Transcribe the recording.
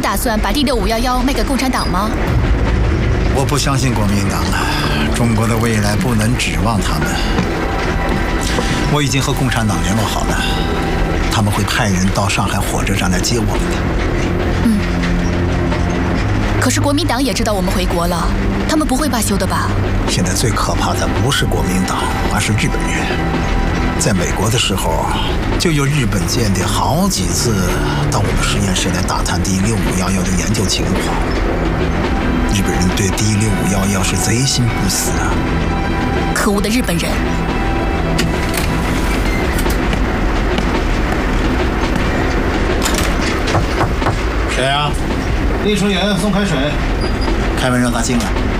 打算把第6511卖给共产党吗？ 我不相信国民党了，中国的未来不能指望他们。我已经和共产党联络好了，他们会派人到上海火车站来接我们的。 可是国民党也知道我们回国了，他们不会罢休的吧？ 现在最可怕的不是国民党，而是日本人。在美国的时候，就有日本间谍好几次到我们实验室来打探第6511的研究情况。日本人对第6511是贼心不死啊！ 可恶的日本人！ 谁啊？秘书员送开水。 开门让他进来。